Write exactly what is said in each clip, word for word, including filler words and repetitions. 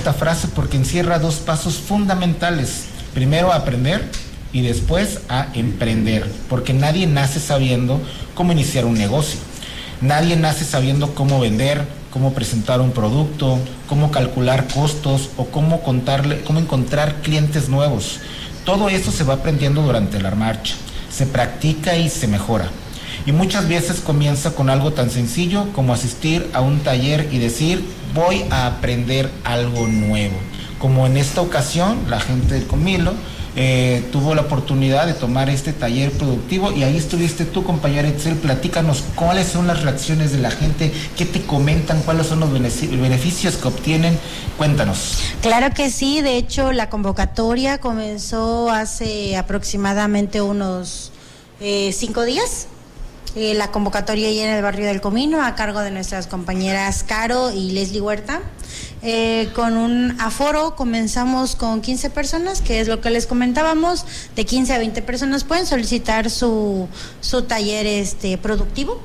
esta frase porque encierra dos pasos fundamentales. Primero, aprender, y después a emprender, porque nadie nace sabiendo cómo iniciar un negocio. Nadie nace sabiendo cómo vender, cómo presentar un producto, cómo calcular costos o cómo contarle, cómo encontrar clientes nuevos. Todo eso se va aprendiendo durante la marcha, se practica y se mejora. Y muchas veces comienza con algo tan sencillo como asistir a un taller y decir, voy a aprender algo nuevo. Como en esta ocasión, la gente del Comilo eh, tuvo la oportunidad de tomar este taller productivo y ahí estuviste tú, compañera Itzel. Platícanos cuáles son las reacciones de la gente, qué te comentan, cuáles son los beneficios que obtienen. Cuéntanos. Claro que sí, de hecho la convocatoria comenzó hace aproximadamente unos eh, cinco días. Eh, la convocatoria ahí en el barrio del Comino a cargo de nuestras compañeras Caro y Leslie Huerta. Eh, con un aforo comenzamos con quince personas, que es lo que les comentábamos, de quince a veinte personas pueden solicitar su, su taller este productivo.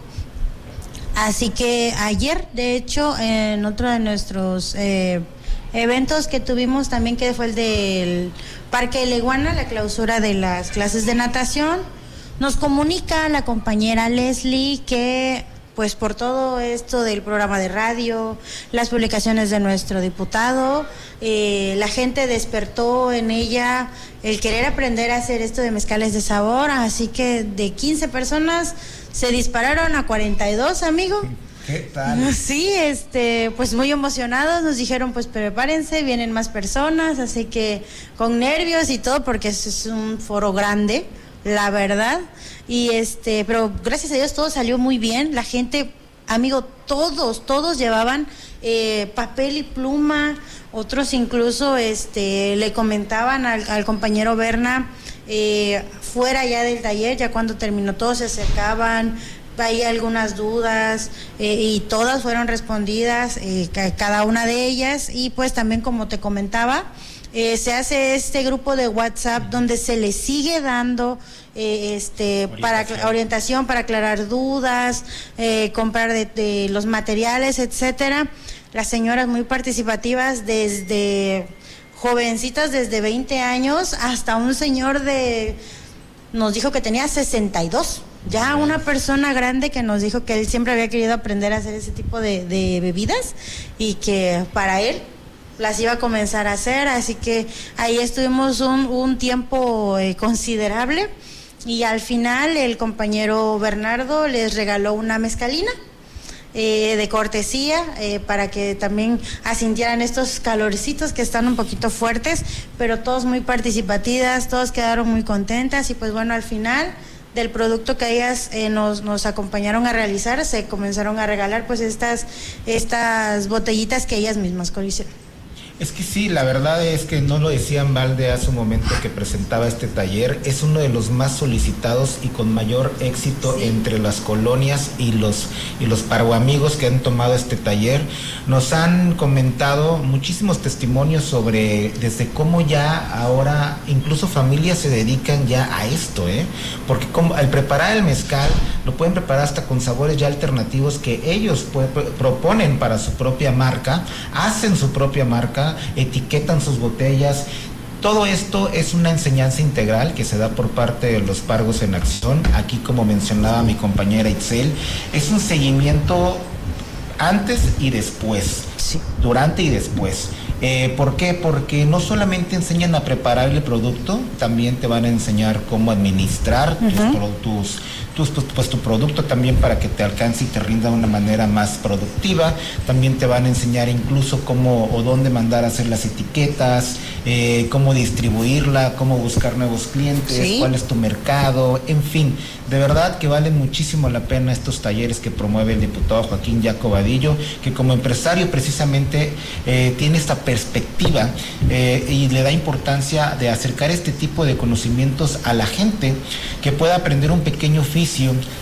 Así que ayer, de hecho, en otro de nuestros eh, eventos que tuvimos también, que fue el del Parque de la Iguana, la clausura de las clases de natación, nos comunica la compañera Leslie que pues por todo esto del programa de radio, las publicaciones de nuestro diputado, eh, la gente despertó en ella el querer aprender a hacer esto de mezcales de sabor, así que de quince personas se dispararon a cuarenta y dos, amigo. ¿Qué tal? Sí, este, pues muy emocionados, nos dijeron pues prepárense, vienen más personas, así que con nervios y todo, porque es un foro grande, la verdad, y este, pero gracias a Dios todo salió muy bien. La gente, amigo, todos, todos llevaban eh, papel y pluma, otros incluso este, le comentaban al, al compañero Berna, eh, fuera ya del taller, ya cuando terminó, todos se acercaban, hay algunas dudas eh, y todas fueron respondidas, eh, cada una de ellas, y pues también como te comentaba, Eh, se hace este grupo de WhatsApp donde se le sigue dando eh, este orientación. para orientación, para aclarar dudas, eh, comprar de, de los materiales, etcétera. Las señoras muy participativas, desde jovencitas, desde veinte años, hasta un señor de, nos dijo que tenía sesenta y dos. Ya una persona grande que nos dijo que él siempre había querido aprender a hacer ese tipo de, de bebidas y que para él las iba a comenzar a hacer, así que ahí estuvimos un, un tiempo eh, considerable, y al final el compañero Bernardo les regaló una mezcalina eh, de cortesía eh, para que también asintieran estos calorcitos que están un poquito fuertes, pero todos muy participativas, todos quedaron muy contentas, y pues bueno, al final del producto que ellas eh, nos, nos acompañaron a realizar, se comenzaron a regalar pues estas, estas botellitas que ellas mismas hicieron. Es que sí, la verdad es que no lo decía Valde hace un momento que presentaba este taller, es uno de los más solicitados y con mayor éxito sí. entre las colonias y los y los paroamigos que han tomado este taller. Nos han comentado muchísimos testimonios sobre desde cómo ya ahora incluso familias se dedican ya a esto, ¿eh? Porque como, al preparar el mezcal lo pueden preparar hasta con sabores ya alternativos que ellos puede, proponen para su propia marca, hacen su propia marca, etiquetan sus botellas. Todo esto es una enseñanza integral que se da por parte de los Pargos en Acción. Aquí, como mencionaba mi compañera Itzel, es un seguimiento antes y después, sí. durante y después. Eh, ¿Por qué? Porque no solamente enseñan a preparar el producto, también te van a enseñar cómo administrar uh-huh. tus, tus, tus, pues, tu producto también para que te alcance y te rinda de una manera más productiva. También te van a enseñar incluso cómo o dónde mandar a hacer las etiquetas, eh, cómo distribuirla, cómo buscar nuevos clientes, ¿sí? cuál es tu mercado, en fin. De verdad que vale muchísimo la pena estos talleres que promueve el diputado Joaquín Yaco Vadillo, que como empresario precisamente eh, tiene esta perspectiva eh, y le da importancia de acercar este tipo de conocimientos a la gente, que pueda aprender un pequeño oficio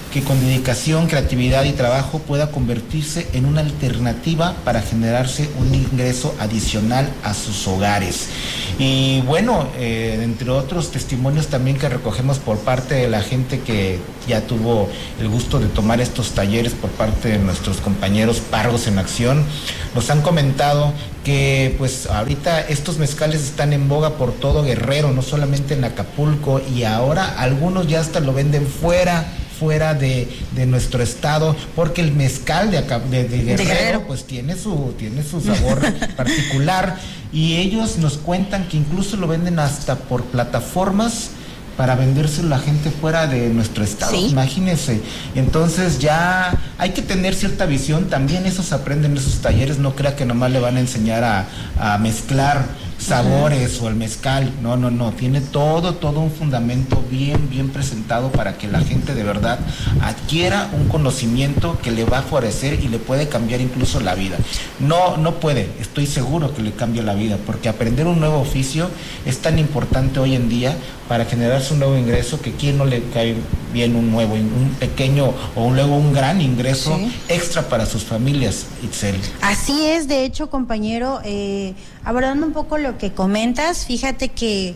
que con dedicación, creatividad y trabajo pueda convertirse en una alternativa para generarse un ingreso adicional a sus hogares. Y bueno, eh, entre otros testimonios también que recogemos por parte de la gente que ya tuvo el gusto de tomar estos talleres por parte de nuestros compañeros Pargos en Acción, nos han comentado que pues ahorita estos mezcales están en boga por todo Guerrero, no solamente en Acapulco, y ahora algunos ya hasta lo venden fuera fuera de, de nuestro estado, porque el mezcal de, acá, de, de, Guerrero, de Guerrero pues tiene su, tiene su sabor particular, y ellos nos cuentan que incluso lo venden hasta por plataformas para vendérselo a la gente fuera de nuestro estado, ¿sí? Imagínense. Entonces ya hay que tener cierta visión, también esos aprenden esos talleres, no crea que nomás le van a enseñar a, a mezclar sabores uh-huh. o el mezcal, no, no, no, tiene todo, todo un fundamento bien, bien presentado para que la gente de verdad adquiera un conocimiento que le va a favorecer y le puede cambiar incluso la vida. No, no puede, estoy seguro que le cambia la vida, porque aprender un nuevo oficio es tan importante hoy en día para generarse un nuevo ingreso, que quién no le cae bien un nuevo, un pequeño o luego un gran ingreso sí. extra para sus familias, Itzel. Así es, de hecho, compañero, eh, abordando un poco lo que comentas, fíjate que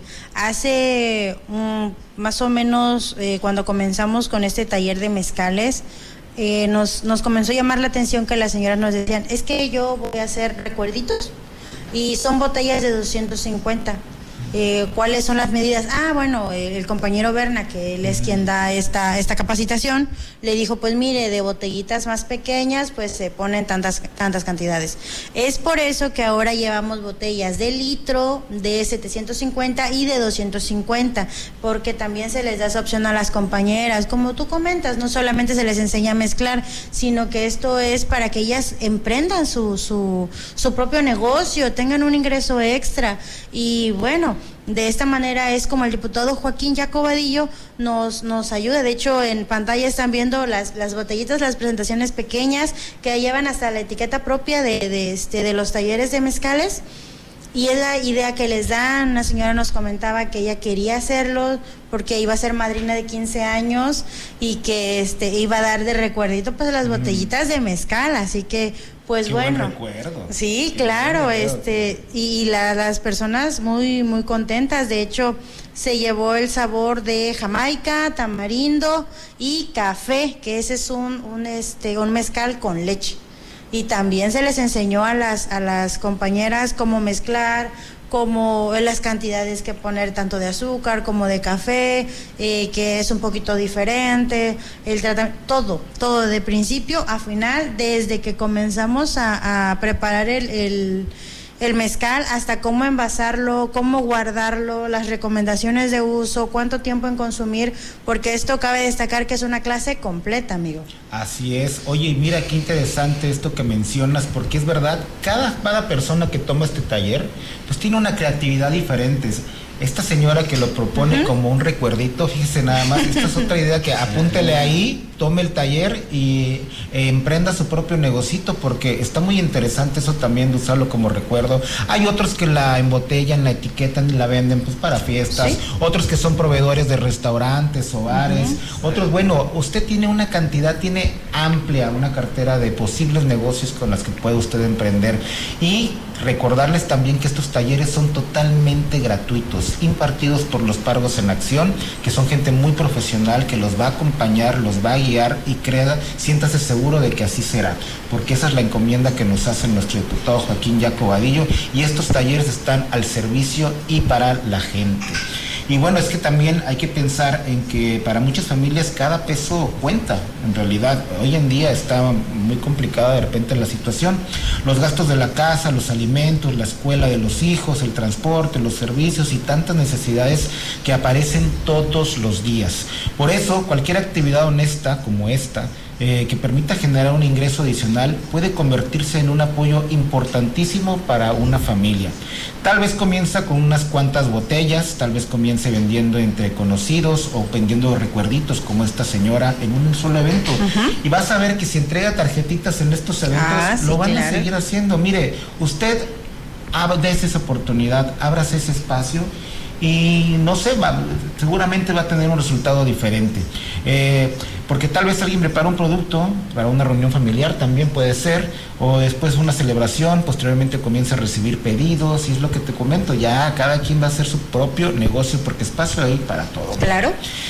hace um, más o menos eh, cuando comenzamos con este taller de mezcales, eh, nos, nos comenzó a llamar la atención que las señoras nos decían, es que yo voy a hacer recuerditos y son botellas de doscientos cincuenta. Eh, ¿Cuáles son las medidas? Ah, bueno, el compañero Berna, que él es quien da esta esta capacitación, le dijo, pues mire, de botellitas más pequeñas, pues se ponen tantas tantas cantidades. Es por eso que ahora llevamos botellas de litro, de setecientos cincuenta y de doscientos cincuenta, porque también se les da esa opción a las compañeras. Como tú comentas, no solamente se les enseña a mezclar, sino que esto es para que ellas emprendan su, su, su propio negocio, tengan un ingreso extra. Y bueno, de esta manera es como el diputado Joaquín Jacobadillo nos nos ayuda. De hecho, en pantalla están viendo las las botellitas, las presentaciones pequeñas que llevan hasta la etiqueta propia de, de este de los talleres de mezcales. Y es la idea que les dan. Una señora nos comentaba que ella quería hacerlo porque iba a ser madrina de quince años y que este iba a dar de recuerdito pues las mm. botellitas de mezcal, así que pues Qué bueno. Buen recuerdo. Sí, Qué claro, buen recuerdo. este y la, las personas muy muy contentas. De hecho, se llevó el sabor de Jamaica, tamarindo y café, que ese es un un este un mezcal con leche. Y también se les enseñó a las a las compañeras cómo mezclar, como las cantidades que poner tanto de azúcar como de café, eh, que es un poquito diferente, el tratamiento, todo, todo de principio a final, desde que comenzamos a, a preparar el, el, el mezcal hasta cómo envasarlo, cómo guardarlo, las recomendaciones de uso, cuánto tiempo en consumir, porque esto cabe destacar que es una clase completa, amigo. Así es. Oye, mira qué interesante esto que mencionas, porque es verdad, cada, cada persona que toma este taller, pues tiene una creatividad diferente. Esta señora que lo propone uh-huh. como un recuerdito, fíjese nada más, esta es otra idea que apúntele ahí, tome el taller y eh, emprenda su propio negocito, porque está muy interesante eso también de usarlo como recuerdo. Hay otros que la embotellan, la etiquetan y la venden pues para fiestas, ¿sí? Otros que son proveedores de restaurantes o bares, uh-huh. otros, bueno, usted tiene una cantidad, tiene amplia una cartera de posibles negocios con las que puede usted emprender. Y recordarles también que estos talleres son totalmente gratuitos, impartidos por los Pargos en Acción, que son gente muy profesional, que los va a acompañar, los va a guiar, y crea, siéntase seguro de que así será, porque esa es la encomienda que nos hace nuestro diputado Joaquín Jacobadillo, y estos talleres están al servicio y para la gente. Y bueno, es que también hay que pensar en que para muchas familias cada peso cuenta, en realidad. Hoy en día está muy complicada de repente la situación. Los gastos de la casa, los alimentos, la escuela de los hijos, el transporte, los servicios y tantas necesidades que aparecen todos los días. Por eso, cualquier actividad honesta como esta, Eh, que permita generar un ingreso adicional, puede convertirse en un apoyo importantísimo para una familia. Tal vez comienza con unas cuantas botellas, tal vez comience vendiendo entre conocidos o vendiendo recuerditos como esta señora en un solo evento. Uh-huh. Y vas a ver que si entrega tarjetitas en estos eventos, ah, lo sí, van claro. a seguir haciendo. Mire, usted dése esa oportunidad, ábrase ese espacio y no sé, va, seguramente va a tener un resultado diferente. Eh, porque tal vez alguien prepara un producto para una reunión familiar, también puede ser, o después una celebración, posteriormente comienza a recibir pedidos, y es lo que te comento, ya cada quien va a hacer su propio negocio, porque espacio hay para todo. Claro.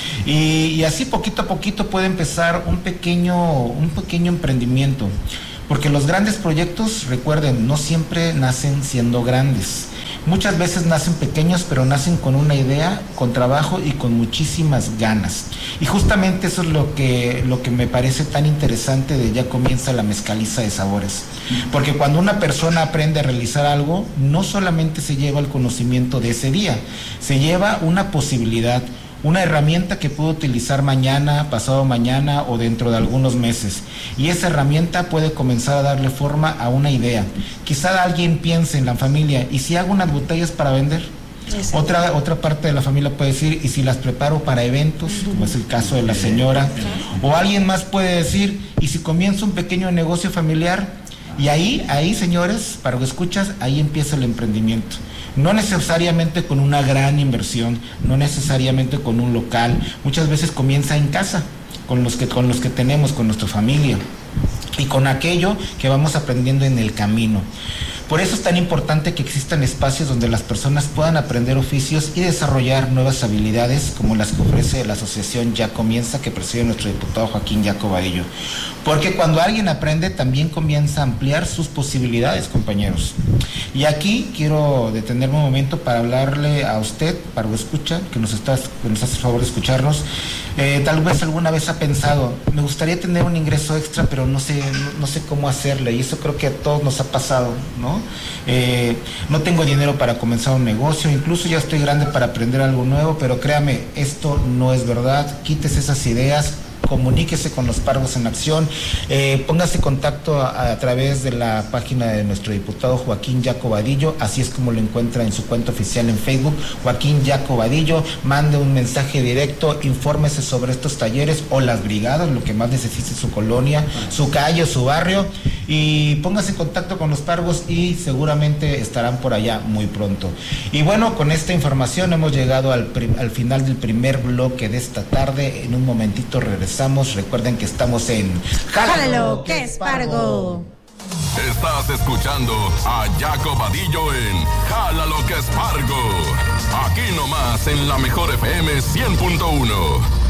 Y, y así poquito a poquito puede empezar un pequeño, un pequeño emprendimiento, porque los grandes proyectos, recuerden, no siempre nacen siendo grandes. Muchas veces nacen pequeños, pero nacen con una idea, con trabajo y con muchísimas ganas. Y justamente eso es lo que, lo que me parece tan interesante de Ya Comienza la Mezcaliza de Sabores. Porque cuando una persona aprende a realizar algo, no solamente se lleva el conocimiento de ese día, se lleva una posibilidad, una herramienta que puede utilizar mañana, pasado mañana o dentro de algunos meses. Y esa herramienta puede comenzar a darle forma a una idea. Quizá alguien piense en la familia, ¿y si hago unas botellas para vender? Otra, otra parte de la familia puede decir, ¿y si las preparo para eventos? Como es el caso de la señora. O alguien más puede decir, ¿y si comienzo un pequeño negocio familiar? Y ahí, ahí señores, para que escuchas, ahí empieza el emprendimiento. No necesariamente con una gran inversión, no necesariamente con un local, muchas veces comienza en casa, con los que, con los que tenemos, con nuestra familia, y con aquello que vamos aprendiendo en el camino. Por eso es tan importante que existan espacios donde las personas puedan aprender oficios y desarrollar nuevas habilidades, como las que ofrece la asociación Ya Comienza, que preside nuestro diputado Joaquín Yaco Vadillo. Porque cuando alguien aprende, también comienza a ampliar sus posibilidades, compañeros. Y aquí quiero detenerme un momento para hablarle a usted, para que escucha, que nos, está, que nos hace el favor de escucharnos. Eh, tal vez alguna vez ha pensado, me gustaría tener un ingreso extra, pero no sé, no, no sé cómo hacerle, y eso creo que a todos nos ha pasado, ¿no? Eh, no tengo dinero para comenzar un negocio, incluso ya estoy grande para aprender algo nuevo, pero créame, esto no es verdad. Quítese esas ideas, comuníquese con los Pargos en Acción, eh, póngase en contacto a, a través de la página de nuestro diputado Joaquín Yaco Vadillo, así es como lo encuentra en su cuenta oficial en Facebook, Joaquín Yaco Vadillo. Mande un mensaje directo, infórmese sobre estos talleres o las brigadas, lo que más necesite su colonia, su calle, su barrio, y póngase en contacto con los Pargos y seguramente estarán por allá muy pronto. Y bueno, con esta información hemos llegado al, al final del primer bloque de esta tarde. En un momentito regresamos. Recuerden que estamos en Jálalo, que es Pargo. Estás escuchando a Yaco Vadillo en Jálalo, que es Pargo. Aquí nomás en la mejor F M cien punto uno.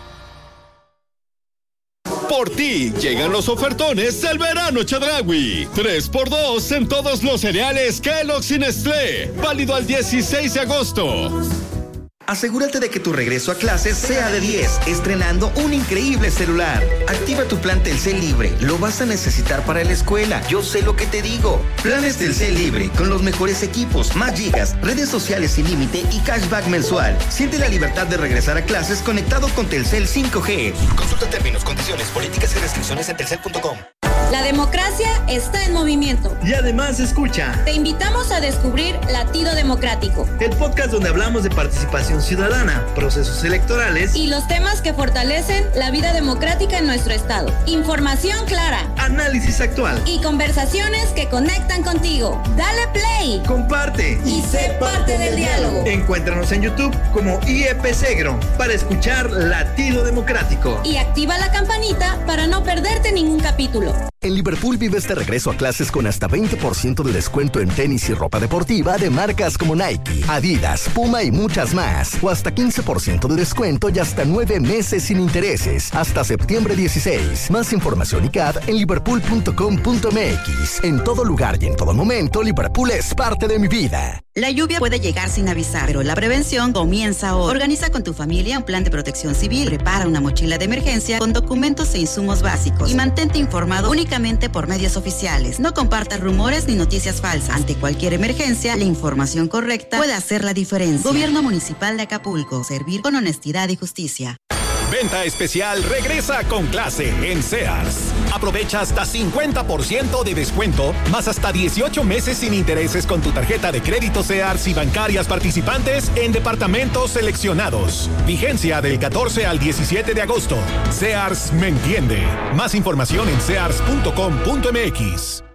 Por ti llegan los ofertones del verano Chedraui. tres por dos en todos los cereales Kellogg's y Nestlé. Válido al dieciséis de agosto. Asegúrate de que tu regreso a clases sea de diez, estrenando un increíble celular. Activa tu plan Telcel Libre, lo vas a necesitar para la escuela, yo sé lo que te digo. Planes Telcel Libre, con los mejores equipos, más gigas, redes sociales sin límite y cashback mensual. Siente la libertad de regresar a clases conectado con Telcel cinco G. Consulta términos, condiciones, políticas y restricciones en telcel punto com. La democracia está en movimiento. Y además escucha. Te invitamos a descubrir Latido Democrático, el podcast donde hablamos de participación ciudadana, procesos electorales y los temas que fortalecen la vida democrática en nuestro estado. Información clara, análisis actual y conversaciones que conectan contigo. Dale play, comparte y sé parte del diálogo. Encuéntranos en YouTube como I E P Segro para escuchar Latido Democrático. Y activa la campanita para no perderte ningún capítulo. En Liverpool vives de regreso a clases con hasta veinte por ciento de descuento en tenis y ropa deportiva de marcas como Nike, Adidas, Puma y muchas más. O hasta quince por ciento de descuento y hasta nueve meses sin intereses. Hasta septiembre dieciséis. Más información y C A D en liverpool punto com punto m x. En todo lugar y en todo momento, Liverpool es parte de mi vida. La lluvia puede llegar sin avisar, pero la prevención comienza hoy. Organiza con tu familia un plan de protección civil, prepara una mochila de emergencia con documentos e insumos básicos y mantente informado únicamente por medios oficiales. No compartas rumores ni noticias falsas. Ante cualquier emergencia, la información correcta puede hacer la diferencia. Gobierno Municipal de Acapulco. Servir con honestidad y justicia. Venta especial regresa con clase en Sears. Aprovecha hasta cincuenta por ciento de descuento, más hasta dieciocho meses sin intereses con tu tarjeta de crédito Sears y bancarias participantes en departamentos seleccionados. Vigencia del catorce al diecisiete de agosto. Sears me entiende. Más información en sears punto com punto m x.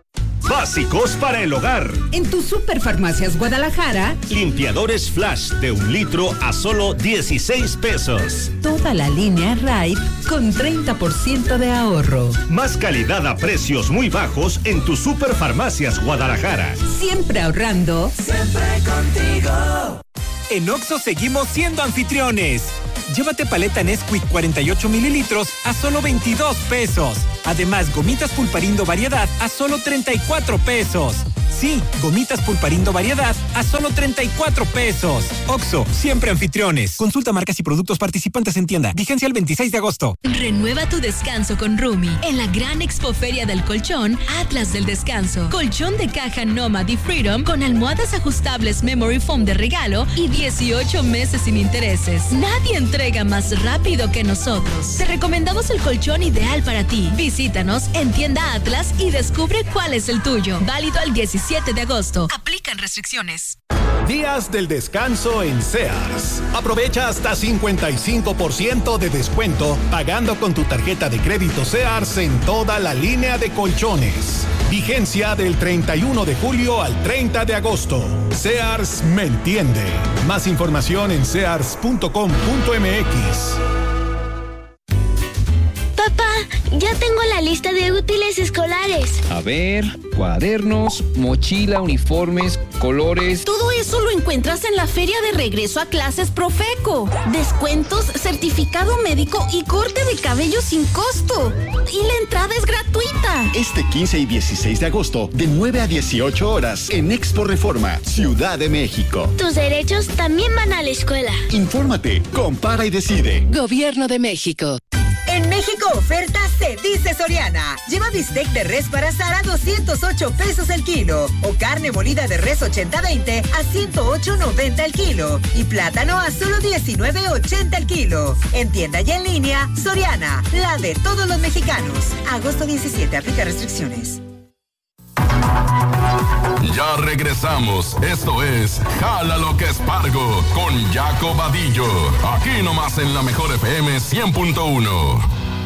básicos para el hogar. En tu Superfarmacias Guadalajara, limpiadores Flash de un litro a solo dieciséis pesos. Toda la línea Raid con treinta por ciento de ahorro. Más calidad a precios muy bajos en tu Superfarmacias Guadalajara. Siempre ahorrando. Siempre contigo. En Oxxo seguimos siendo anfitriones. Llévate paleta Nesquik cuarenta y ocho mililitros a solo veintidós pesos. Además, gomitas Pulparindo variedad a solo treinta y cuatro pesos. Sí, gomitas Pulparindo variedad a solo treinta y cuatro pesos. Oxxo, siempre anfitriones. Consulta marcas y productos participantes en tienda. Vigencia el veintiséis de agosto. Renueva tu descanso con Rumi en la gran expoferia del colchón Atlas del Descanso. Colchón de caja Nomad y Freedom con almohadas ajustables Memory Foam de regalo y dieciocho meses sin intereses. Nadie entrega más rápido que nosotros. Te recomendamos el colchón ideal para ti. Visítanos en tienda Atlas y descubre cuál es el tuyo. Válido al diecisiete de agosto. Aplican restricciones. Días del descanso en Sears. Aprovecha hasta cincuenta y cinco por ciento de descuento pagando con tu tarjeta de crédito Sears en toda la línea de colchones. Vigencia del treinta y uno de julio al treinta de agosto. Sears me entiende. Más información en sears punto com punto m x. Papá, ya tengo la lista de útiles escolares. A ver, cuadernos, mochila, uniformes, colores. Todo eso lo encuentras en la Feria de Regreso a Clases Profeco. Descuentos, certificado médico y corte de cabello sin costo. Y la entrada es gratuita. Este quince y dieciséis de agosto, de nueve a dieciocho horas, en Expo Reforma, Ciudad de México. Tus derechos también van a la escuela. Infórmate, compara y decide. Gobierno de México. En México oferta se dice Soriana. Lleva bistec de res para asar a doscientos ocho pesos el kilo. O carne molida de res ochenta veinte a ciento ocho noventa el kilo. Y plátano a solo diecinueve ochenta el kilo. En tienda y en línea, Soriana, la de todos los mexicanos. Agosto diecisiete, aplica restricciones. Ya regresamos. Esto es Jala lo que Espargo con Jaco Vadillo. Aquí nomás en la mejor F M cien punto uno.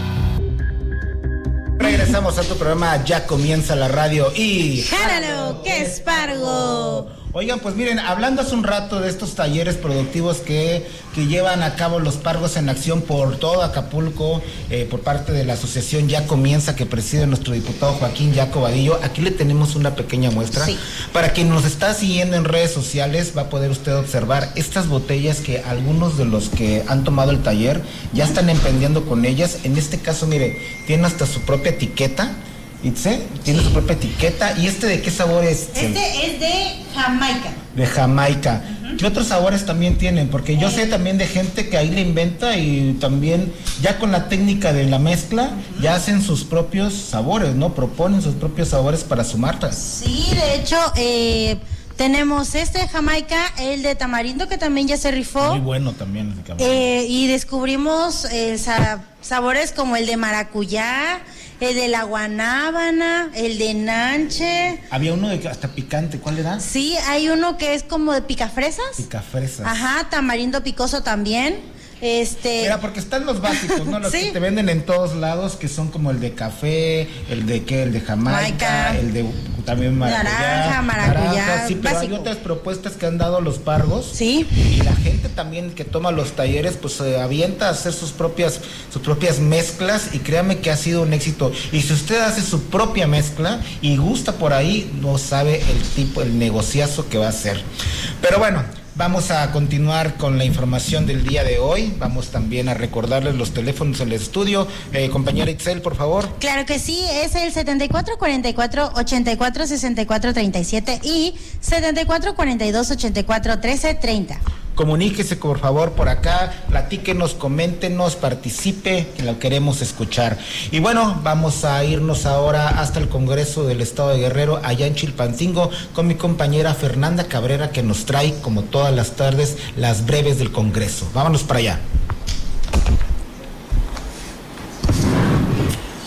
Regresamos a tu programa. Ya comienza la radio y Jala lo que Espargo. Oigan, pues miren, hablando hace un rato de estos talleres productivos que, que llevan a cabo los Pargos en Acción por todo Acapulco, eh, por parte de la asociación Ya Comienza, que preside nuestro diputado Joaquín Jaco Vadillo. Aquí le tenemos una pequeña muestra. Sí. Para quien nos está siguiendo en redes sociales, va a poder usted observar estas botellas que algunos de los que han tomado el taller ya están emprendiendo con ellas. En este caso, mire, tiene hasta su propia etiqueta. Itze, tiene sí. su propia etiqueta. ¿Y este de qué sabor es? Este es de Jamaica. De Jamaica. Uh-huh. ¿Qué otros sabores también tienen? Porque yo eh. sé también de gente que ahí le inventa y también ya con la técnica de la mezcla uh-huh. ya hacen sus propios sabores, ¿no? Proponen sus propios sabores para su marca. Sí, de hecho, eh, tenemos este de Jamaica, el de tamarindo que también ya se rifó. Muy bueno también. Eh, y descubrimos eh, sa- sabores como el de maracuyá, el de la guanábana, el de nanche. Había uno de hasta picante, ¿cuál era? Sí, hay uno que es como de picafresas. Picafresas. Ajá, tamarindo picoso también. Este... Mira, porque están los básicos, ¿no? Los ¿sí? que te venden en todos lados, que son como el de café, el de qué, el de Jamaica, Maica, el de también maracuyá. Naranja, maracuyá. Naranja, sí, pero básico. Hay otras propuestas que han dado los Pargos. Sí. Y la gente también que toma los talleres, pues se avienta a hacer sus propias, sus propias mezclas, y créame que ha sido un éxito. Y si usted hace su propia mezcla y gusta por ahí, no sabe el tipo, el negociazo que va a hacer. Pero bueno, vamos a continuar con la información del día de hoy. Vamos también a recordarles los teléfonos del estudio. Eh, compañera Itzel, por favor. Claro que sí, es el setenta y cuatro cuarenta y cuatro ochenta y cuatro sesenta y cuatro treinta y siete y setenta y cuatro cuarenta y dos ochenta y cuatro trece treinta. Comuníquese por favor por acá, platíquenos, coméntenos, participe, que lo queremos escuchar. Y bueno, vamos a irnos ahora hasta el Congreso del Estado de Guerrero, allá en Chilpancingo, con mi compañera Fernanda Cabrera, que nos trae, como todas las tardes, las breves del Congreso. Vámonos para allá. Una excelente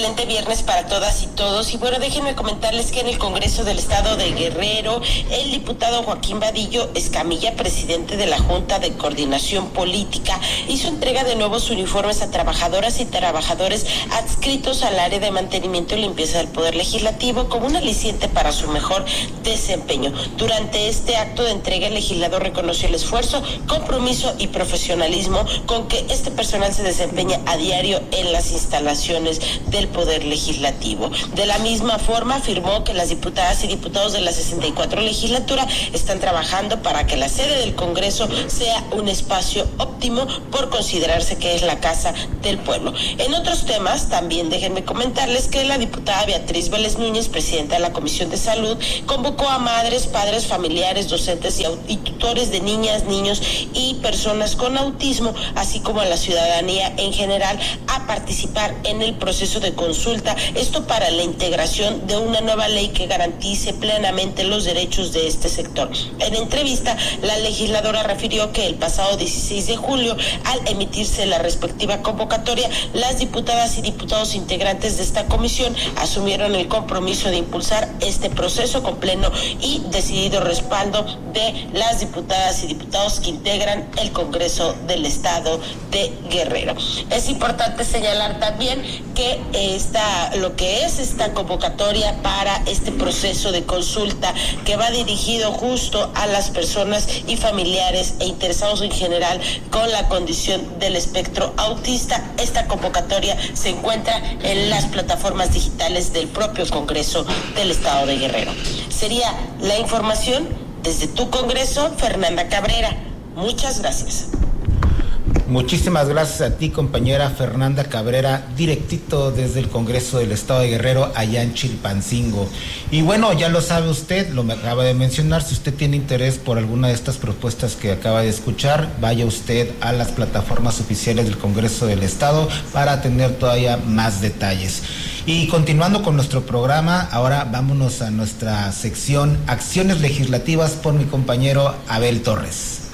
excelente viernes para todas y todos. Y bueno, déjenme comentarles que en el Congreso del Estado de Guerrero, el diputado Joaquín Vadillo Escamilla, presidente de la Junta de Coordinación Política, hizo entrega de nuevos uniformes a trabajadoras y trabajadores adscritos al área de mantenimiento y limpieza del Poder Legislativo como un aliciente para su mejor desempeño. Durante este acto de entrega, el legislador reconoció el esfuerzo, compromiso y profesionalismo con que este personal se desempeña a diario en las instalaciones del Poder Legislativo. De la misma forma, afirmó que las diputadas y diputados de la sesenta y cuatro legislatura están trabajando para que la sede del Congreso sea un espacio óptimo por considerarse que es la casa del pueblo. En otros temas, también déjenme comentarles que la diputada Beatriz Vélez Núñez, presidenta de la Comisión de Salud, convocó a madres, padres, familiares, docentes y, y tutores de niñas, niños y personas con autismo, así como a la ciudadanía en general, a participar en el proceso de consulta, esto para la integración de una nueva ley que garantice plenamente los derechos de este sector. En entrevista, la legisladora refirió que el pasado dieciséis de julio, al emitirse la respectiva convocatoria, las diputadas y diputados integrantes de esta comisión asumieron el compromiso de impulsar este proceso con pleno y decidido respaldo de las diputadas y diputados que integran el Congreso del Estado de Guerrero. Es importante señalar también que esta, lo que es esta convocatoria para este proceso de consulta que va dirigido justo a las personas y familiares e interesados en general con la condición del espectro autista. Esta convocatoria se encuentra en las plataformas digitales del propio Congreso del Estado de Guerrero. Sería la información desde tu Congreso, Fernanda Cabrera. Muchas gracias. Muchísimas gracias a ti, compañera Fernanda Cabrera, directito desde el Congreso del Estado de Guerrero, allá en Chilpancingo. Y bueno, ya lo sabe usted, lo acaba de mencionar, si usted tiene interés por alguna de estas propuestas que acaba de escuchar, vaya usted a las plataformas oficiales del Congreso del Estado para tener todavía más detalles. Y continuando con nuestro programa, ahora vámonos a nuestra sección Acciones Legislativas por mi compañero Abel Torres.